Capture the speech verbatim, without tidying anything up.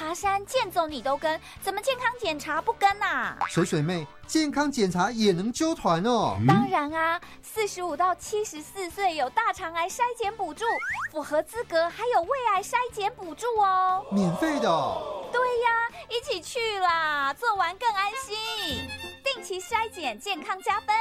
爬山、健走你都跟，怎么健康检查不跟啊？ 水水妹，健康检查也能揪团哦？ 当然啊，四十五到七十四岁有大肠癌筛检补助，符合资格还有胃癌筛检补助哦。 免费的哦？ 对呀，一起去啦，做完更安心。定期筛检，健康加分。